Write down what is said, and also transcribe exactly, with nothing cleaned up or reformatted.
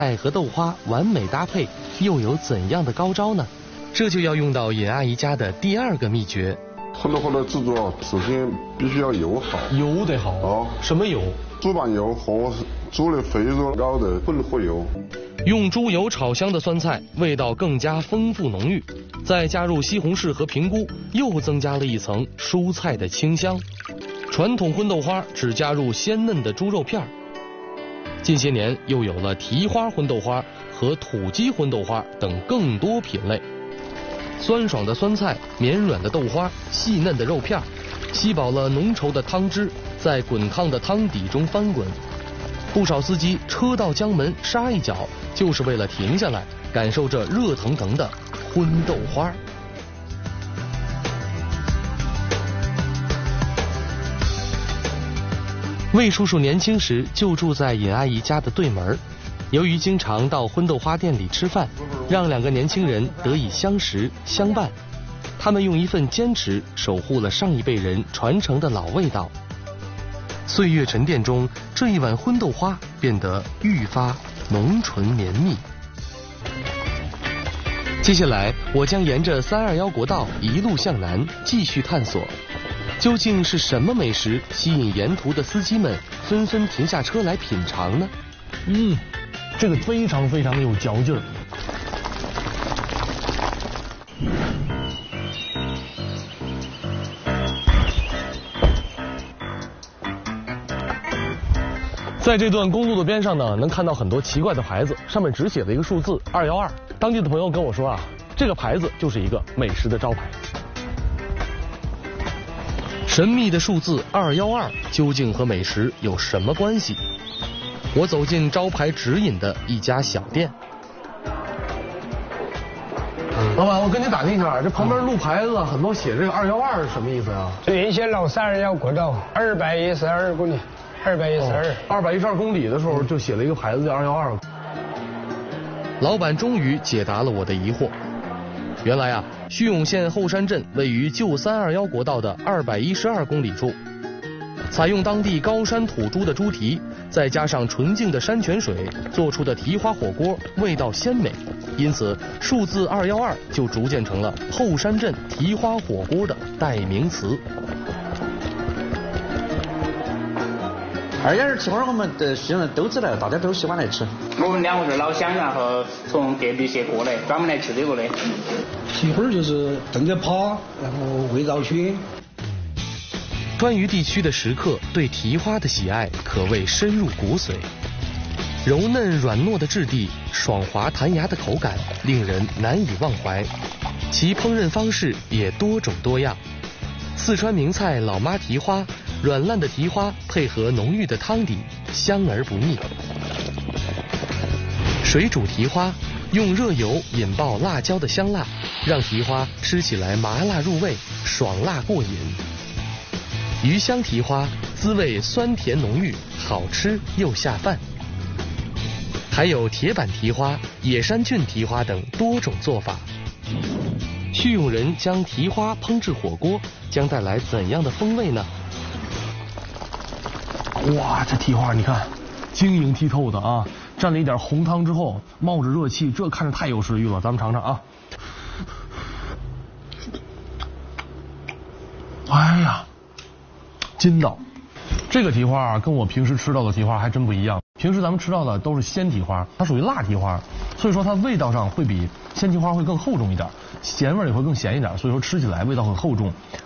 菜和豆花完美搭配，又有怎样的高招呢？这就要用到尹阿姨家的第二个秘诀。 荤豆花的制作，首先必须要油好， 油得好哦。什么油？ 猪板油和猪的肥肉高的混合油。 用猪油炒香的酸菜，味道更加丰富浓郁，再加入西红柿和平菇，又增加了一层蔬菜的清香。传统荤豆花只加入鲜嫩的猪肉片儿。近些年又有了蹄花荤豆花和土鸡荤豆花等更多品类，酸爽的酸菜，绵软的豆花，细嫩的肉片，吸饱了浓稠的汤汁，在滚烫的汤底中翻滚。不少司机车到江门杀一脚，就是为了停下来感受这热腾腾的荤豆花。魏叔叔年轻时就住在尹阿姨家的对门，由于经常到荤豆花店里吃饭，让两个年轻人得以相识相伴。他们用一份坚持守护了上一辈人传承的老味道。岁月沉淀中，这一碗荤豆花变得愈发浓醇绵密。接下来，我将沿着三二幺国道一路向南，继续探索。究竟是什么美食吸引沿途的司机们纷纷停下车来品尝呢？ 嗯，这个非常非常有嚼劲儿。在这段公路的边上呢，能看到很多奇怪的牌子，上面只写了一个数字二幺二。当地的朋友跟我说啊，这个牌子就是一个美食的招牌。神秘的数字二幺二究竟和美食有什么关系？我走进招牌指引的一家小店。老板，我跟你打听一下，这旁边路牌子很多写这个二幺二是什么意思啊？ 原先老三二幺国道二百一十二公里，二百一十二， 二百一十二公里的时候就写了一个牌子叫二幺二。 老板终于解答了我的疑惑。原来啊，叙永县后山镇位于旧三二幺国道的二百一十二公里处，采用当地高山土猪的猪蹄，再加上纯净的山泉水做出的蹄花火锅，味道鲜美，因此数字二幺二就逐渐成了后山镇蹄花火锅的代名词。 二幺二蹄花我们的西人都知道，大家都喜欢来吃。 我们两个是老乡，然后从隔壁县过来，专门来吃这个的。 蹄花就是炖着趴，然后味道鲜。 川渝地区的食客对蹄花的喜爱可谓深入骨髓，柔嫩软糯的质地，爽滑弹牙的口感，令人难以忘怀。其烹饪方式也多种多样，四川名菜老妈蹄花，软烂的蹄花配合浓郁的汤底，香而不腻。水煮蹄花，用热油引爆辣椒的香辣，让蹄花吃起来麻辣入味，爽辣过瘾。鱼香蹄花，滋味酸甜浓郁，好吃又下饭。还有铁板蹄花、野山菌蹄花等多种做法。叙永人将蹄花烹制火锅，将带来怎样的风味呢？ 哇，这蹄花你看，晶莹剔透的啊，蘸了一点红汤之后，冒着热气，这看着太有食欲了。咱们尝尝啊。哎呀，筋道。这个蹄花啊，跟我平时吃到的蹄花还真不一样。平时咱们吃到的都是鲜蹄花，它属于辣蹄花，所以说它味道上会比鲜蹄花会更厚重一点，咸味也会更咸一点，所以说吃起来味道很厚重。